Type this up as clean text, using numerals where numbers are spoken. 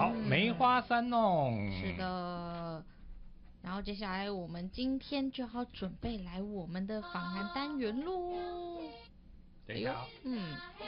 好，梅花三弄。 是的。然后接下来我们今天就要准备来我们的访谈单元喽。 等一下啊。